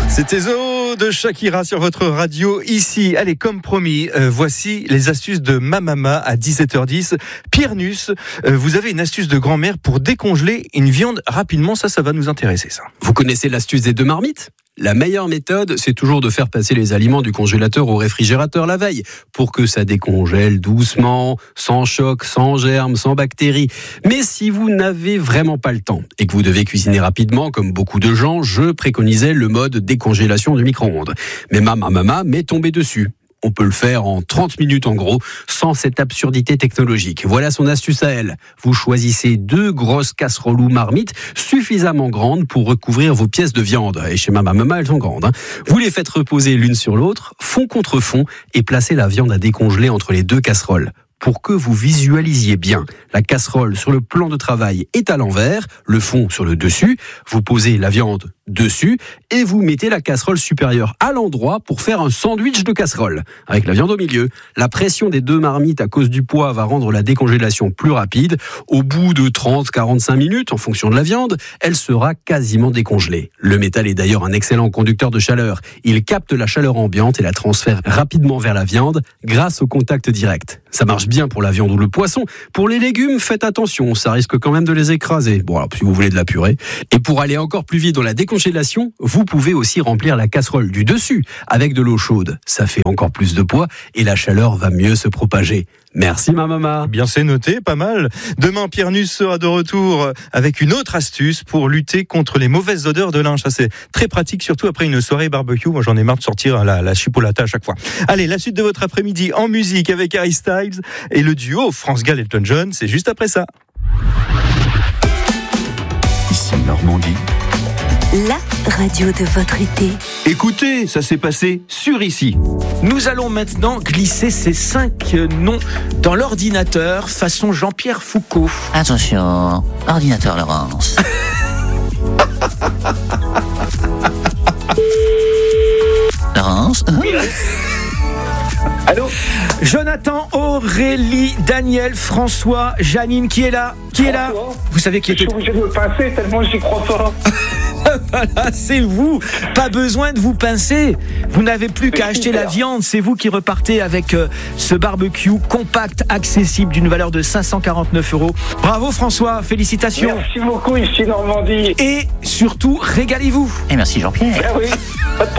C'était Zo de Shakira sur votre radio ici. Allez, comme promis, voici les astuces de ma maman à 17h10. Pierre Nuss, vous avez une astuce de grand-mère pour décongeler une viande rapidement. Ça va nous intéresser, ça. Vous connaissez l'astuce des 2 marmites ? La meilleure méthode, c'est toujours de faire passer les aliments du congélateur au réfrigérateur la veille pour que ça décongèle doucement, sans choc, sans germes, sans bactéries. Mais si vous n'avez vraiment pas le temps et que vous devez cuisiner rapidement, comme beaucoup de gens, je préconisais le mode décongélation du micro-ondes. Mais ma maman m'est tombée dessus. On peut le faire en 30 minutes en gros, sans cette absurdité technologique. Voilà son astuce à elle. Vous choisissez 2 grosses casseroles ou marmites suffisamment grandes pour recouvrir vos pièces de viande. Et chez ma maman, elles sont grandes. Vous les faites reposer l'une sur l'autre, fond contre fond, et placez la viande à décongeler entre les 2 casseroles. Pour que vous visualisiez bien, la casserole sur le plan de travail est à l'envers, le fond sur le dessus, vous posez la viande dessus et vous mettez la casserole supérieure à l'endroit pour faire un sandwich de casserole, avec la viande au milieu. La pression des 2 marmites à cause du poids va rendre la décongélation plus rapide. Au bout de 30-45 minutes, en fonction de la viande, elle sera quasiment décongelée. Le métal est d'ailleurs un excellent conducteur de chaleur. Il capte la chaleur ambiante et la transfère rapidement vers la viande grâce au contact direct. Ça marche bien pour la viande ou le poisson. Pour les légumes, faites attention, ça risque quand même de les écraser. Bon, alors, si vous voulez de la purée. Et pour aller encore plus vite dans la décongélation, vous pouvez aussi remplir la casserole du dessus avec de l'eau chaude. Ça fait encore plus de poids et la chaleur va mieux se propager. Merci ma maman. Bien, c'est noté, pas mal. Demain, Pierre Nuss sera de retour avec une autre astuce pour lutter contre les mauvaises odeurs de linge. Ça, c'est très pratique, surtout après une soirée barbecue. Moi, j'en ai marre de sortir la chipolata à chaque fois. Allez, la suite de votre après-midi en musique avec Harry Styles et le duo France Gall et Elton John. C'est juste après ça. Ici Normandie. La radio de votre été. Écoutez, ça s'est passé sur Ici. Nous allons maintenant glisser ces 5 noms dans l'ordinateur façon Jean-Pierre Foucault. Attention, ordinateur Laurence. Laurence, Allô ? Jonathan, Aurélie, Daniel, François, Janine, qui est là ? Vous savez qui est... Je suis obligé de me pincer tellement j'y crois pas. Voilà, c'est vous. Pas besoin de vous pincer. Vous n'avez plus qu'à acheter la viande. C'est vous qui repartez avec ce barbecue compact, accessible, d'une valeur de 549 €. Bravo François, félicitations. Merci beaucoup, ici Normandie. Et surtout, régalez-vous. et merci Jean-Pierre. Ben oui, pas de